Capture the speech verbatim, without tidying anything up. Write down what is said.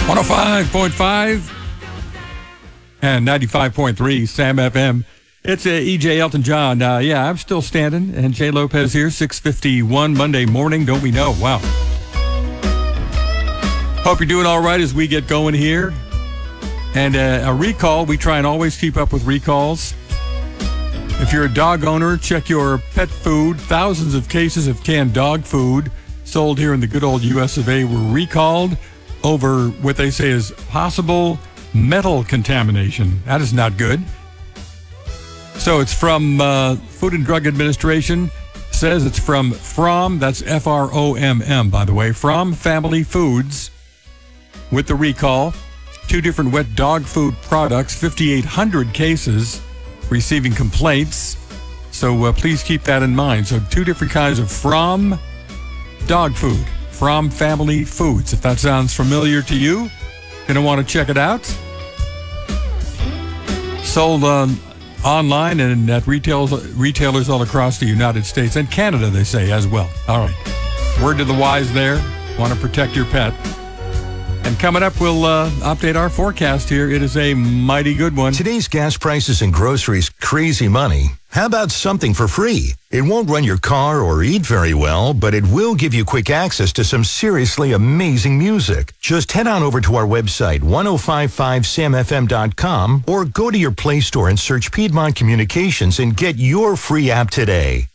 one oh five point five and ninety-five point three Sam F M. It's uh, E J Elton John. Uh, yeah, I'm still standing, and Jay Lopez here, six fifty-one Monday morning. Don't we know? Wow. Hope you're doing all right as we get going here. And uh, a recall, we try and always keep up with recalls. If you're a dog owner, check your pet food. Thousands of cases of canned dog food sold here in the good old U S of A were recalled over what they say is possible metal contamination. That is not good. So it's from uh, Food and Drug Administration. Says it's from From, that's F R O M M, by the way, From Family Foods with the recall. Two different wet dog food products, fifty-eight hundred cases receiving complaints. So uh, please keep that in mind. So two different kinds of From dog food, From Family Foods. If that sounds familiar to you, you're going to want to check it out. Sold um, online and at retail, retailers all across the United States and Canada, they say, as well. All right. Word to the wise there. Want to protect your pet. And coming up, we'll uh, update our forecast here. It is a mighty good one. Today's gas prices and groceries, crazy money. How about something for free? It won't run your car or eat very well, but it will give you quick access to some seriously amazing music. Just head on over to our website, ten fifty-five sam f m dot com, or go to your Play Store and search Piedmont Communications and get your free app today.